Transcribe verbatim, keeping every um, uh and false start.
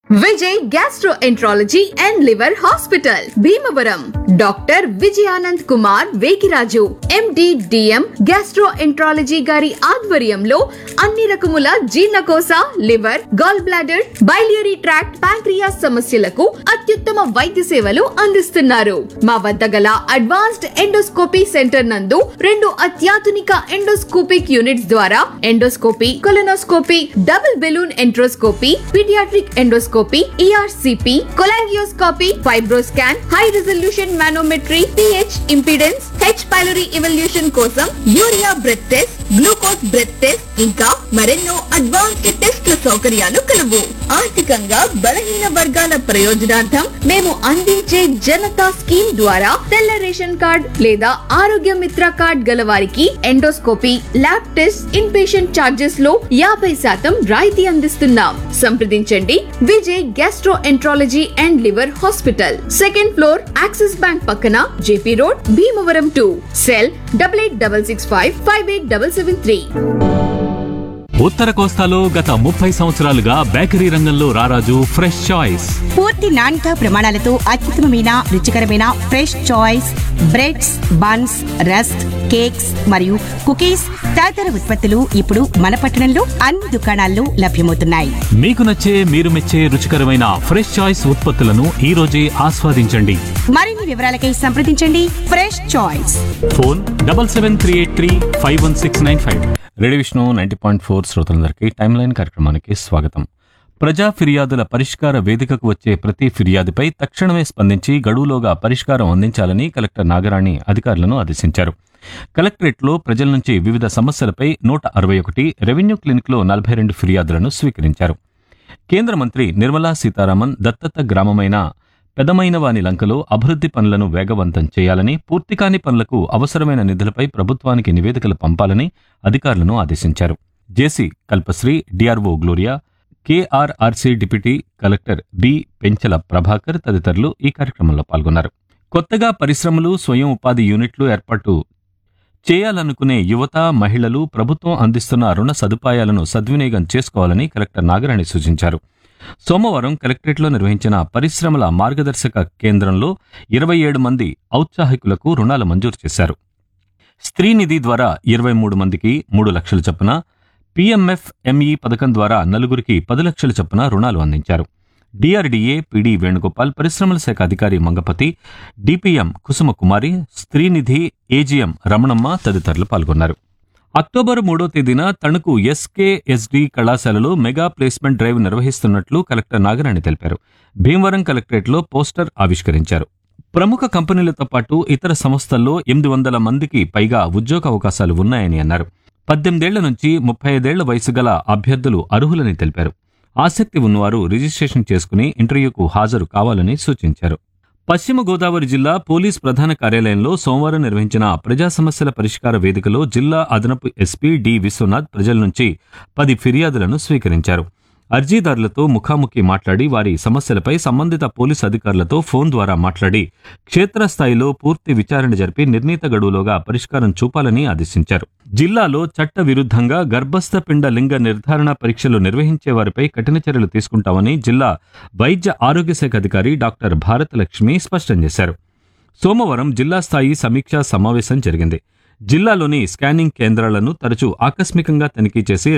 Vijay gastroenterology and liver hospital Bhimavaram. Doctor Vijayanand Kumar Vekiraju MD DM gastroenterology గారి ఆధ్వర్యంలో అన్ని రకముల జీర్ణకోశ, liver, gall bladder, biliary tract, pancreas సమస్యలకు అత్యుత్తమ వైద్య సేవలు అందిస్తున్నారు. మా వద్ద గల అడ్వాన్స్డ్ ఎండోస్కోపీ సెంటర్ నందు రెండు అత్యాధునిక ఎండోస్కోపిక్ యూనిట్స్ ద్వారా endoscopy, colonoscopy, double balloon enteroscopy, paediatric endoscopy, ERCP, cholangioscopy, FibroScan, high resolution manometry, pH impedance, H pylori evolution కోసం urea breath test, glucose breath test, ఇంకా మరెన్నో అడ్వాన్స్డ్ టెస్ట్ల సౌకర్యాలు కలవు. ఆర్థికంగా బలహీన వర్గాల ప్రయోజనార్థం మేము అందించే జనతా స్కీమ్ ద్వారా తెల్ల రేషన్ కార్డ్ లేదా ఆరోగ్య మిత్ర కార్డ్ గల వారికి endoscopy, lab test, in patient charges లో యాభై శాతం రాయితీ అందిస్తున్నాం. సంప్రదించండి Vijay gastro enterology and liver hospital, second floor, axis bank పక్కన, JP road, Bhimavaram two. Cell double eight double six five five eight double seven three. ఉత్తర కోస్తాలో గత ముప్పై సంవత్సరాలుగా బేకరీ రంగంలో రారాజు ఫ్రెష్ చాయిస్. పూర్తి నాణ్యత ప్రమాణాలతో అత్యుత్తమమైన రుచికరమైన fresh choice breads, buns, rusk, cakes మరియు కుకీస్ తదితర ఉత్పత్తులు ఇప్పుడు మన పట్టణంలో అన్ని దుకాణాల్లో లభ్యమవుతున్నాయి. మీకు నచ్చే, మీరు మెచ్చే రుచికరమైన ఫ్రెష్ చాయిస్ ఉత్పత్తులను ఈ రోజే ఆస్వాదించండి. మరిన్ని వివరాలకై సంప్రదించండి fresh choice. Phone double seven three eight three five one six nine five. Radio Vishnu ninety point four శ్రోతలందరికీ టైమ్ లైన్ కార్యక్రమానికి స్వాగతం. ప్రజా ఫిర్యాదుల పరిష్కార వేదికకు వచ్చే ప్రతి ఫిర్యాదుపై తక్షణమే స్పందించి గడువులోగా పరిష్కారం అందించాలని కలెక్టర్ నాగరాణి అధికారులను ఆదేశించారు. కలెక్టరేట్లో ప్రజల నుంచి వివిధ సమస్యలపై నూట అరవై ఒకటి, రెవెన్యూ క్లినిక్లో నలభై రెండు ఫిర్యాదులను స్వీకరించారు. కేంద్ర మంత్రి నిర్మలా సీతారామన్ దత్తత గ్రామమైన పెదమైనవాని లంకలో అభివృద్ధి పనులను వేగవంతం చేయాలని, పూర్తికాని పనులకు అవసరమైన నిధులపై ప్రభుత్వానికి నివేదికలు పంపాలని అధికారులను ఆదేశించారు. జేసీ Kalpasri, DRO Gloria, KRRC deputy collector B Penchala Prabhakar తదితరులు ఈ కార్యక్రమంలో పాల్గొన్నారు. కొత్తగా పరిశ్రమలు, స్వయం ఉపాధి యూనిట్లు ఏర్పాటు చేయాలనుకునే యువత, మహిళలు ప్రభుత్వం అందిస్తున్న రుణ సదుపాయాలను సద్వినియోగం చేసుకోవాలని కలెక్టర్ నాగరాణి సూచించారు. సోమవారం కలెక్టరేట్లో నిర్వహించిన పరిశ్రమల మార్గదర్శక కేంద్రంలో ఇరవై ఏడు మంది ఔత్సాహికులకు రుణాలు మంజూరు చేశారు. స్త్రీనిధి ద్వారా ఇరవై మూడు మందికి మూడు లక్షల చొప్పున, పీఎంఎఫ్ఎంఈ పథకం ద్వారా నలుగురికి పది లక్షల చొప్పున రుణాలు అందించారు. డిఆర్డీఏ పీడీ వేణుగోపాల్, పరిశ్రమల శాఖ అధికారి మంగపతి, డిపిఎం కుసుమ కుమారి, స్త్రీనిధి ఏజీఎం రమణమ్మ తదితరులు పాల్గొన్నారు. అక్టోబర్ మూడో తేదీన తణుకు ఎస్కేఎస్డి కళాశాలలో మెగా ప్లేస్మెంట్ డ్రైవ్ నిర్వహిస్తున్నట్లు కలెక్టర్ నాగరాణి తెలిపారు. భీమవరం కలెక్టరేట్లో పోస్టర్ ఆవిష్కరించారు. ప్రముఖ కంపెనీలతో పాటు ఇతర సంస్థల్లో ఎనిమిది వందల మందికి పైగా ఉద్యోగ అవకాశాలు ఉన్నాయని అన్నారు. పద్దెనిమిదేళ్ల నుంచి ముప్పై ఐదేళ్ల వయసు గల అభ్యర్థులు అర్హులని తెలిపారు. ఆసక్తి ఉన్నవారు రిజిస్ట్రేషన్ చేసుకుని ఇంటర్వ్యూకు హాజరు కావాలని సూచించారు. పశ్చిమ గోదావరి జిల్లా పోలీస్ ప్రధాన కార్యాలయంలో సోమవారం నిర్వహించిన ప్రజా సమస్యల పరిష్కార వేదికలో జిల్లా అదనపు ఎస్పీ డి విశ్వనాథ్ ప్రజల నుంచి పది ఫిర్యాదులను స్వీకరించారు. అర్జీదారులతో ముఖాముఖి మాట్లాడి వారి సమస్యలపై సంబంధిత పోలీసు అధికారులతో ఫోన్ ద్వారా మాట్లాడి క్షేత్రస్థాయిలో పూర్తి విచారణ జరిపి నిర్ణీత గడువులోగా పరిష్కారం చూపాలని ఆదేశించారు. జిల్లాలో చట్ట విరుద్ధంగా గర్భస్థ పిండ లింగ నిర్ధారణ పరీక్షలు నిర్వహించే వారిపై కఠిన చర్యలు తీసుకుంటామని జిల్లా వైద్య ఆరోగ్య శాఖ అధికారి డాక్టర్ భారతలక్ష్మి స్పష్టం చేశారు. సోమవారం జిల్లా స్థాయి సమీక్షా సమావేశం జరిగింది. జిల్లాలోని స్కానింగ్ కేంద్రాలను తరచూ ఆకస్మికంగా తనిఖీ చేసి